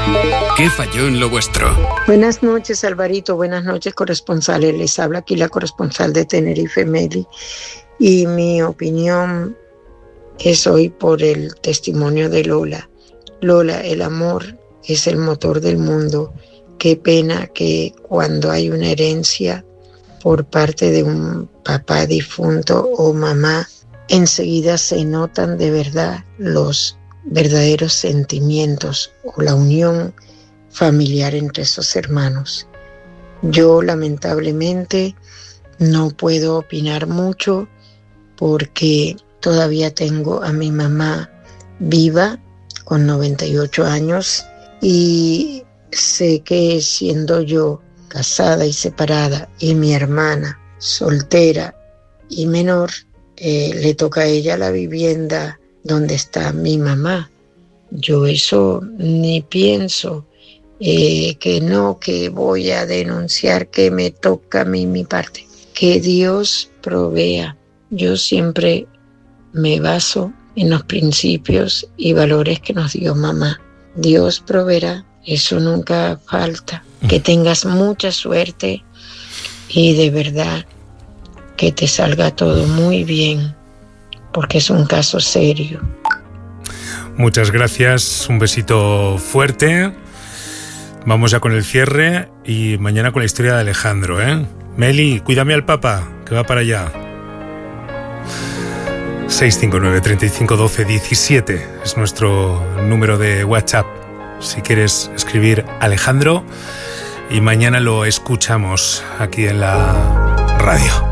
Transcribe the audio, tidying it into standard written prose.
¿Qué falló en lo vuestro? Buenas noches, Alvarito. Buenas noches, corresponsales. Les habla aquí la corresponsal de Tenerife, Meli. Y mi opinión es hoy por el testimonio de Lola. Lola, el amor es el motor del mundo. Qué pena que cuando hay una herencia por parte de un papá difunto o mamá, enseguida se notan de verdad los verdaderos sentimientos o la unión familiar entre esos hermanos. Yo lamentablemente no puedo opinar mucho porque todavía tengo a mi mamá viva con 98 años y sé que siendo yo casada y separada y mi hermana soltera y menor, le toca a ella la vivienda donde está mi mamá. Yo eso ni pienso. Que no, que voy a denunciar, que me toca a mí mi parte. Que Dios provea. Yo siempre me baso en los principios y valores que nos dio mamá. Dios proveerá, eso nunca falta. Que tengas mucha suerte y de verdad que te salga todo muy bien, porque es un caso serio. Muchas gracias, un besito fuerte. Vamos ya con el cierre y mañana con la historia de Alejandro, ¿eh? Meli, cuídame al Papa, que va para allá. 659 35 12 17 es nuestro número de WhatsApp. Si quieres escribir Alejandro y mañana lo escuchamos aquí en la radio.